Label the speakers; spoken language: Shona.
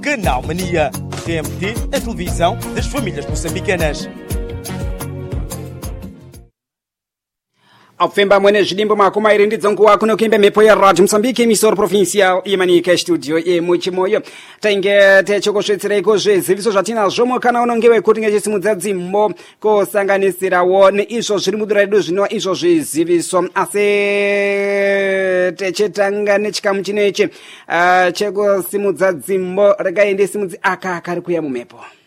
Speaker 1: Canal Mania. TMT, a televisão das famílias moçambicanas.
Speaker 2: Aufemba mwene zvidimbo makumi airi ndidzonguwa kuno kuimba mhepo yeradio Mozambique emisoro provincial yemanika studio yemuchimoyo tainge techokusvetseraiko zveziviso zvatinazvo mukana unongewe kuti ngechisimudza dzimbo kusanganisirawo neizvo zviri mudura redu zvinova izvo zviziviso asi techetanga nechikamu chinechi chekusimudza dzimbo rekaende simudzi aka kari kuya mumhepo.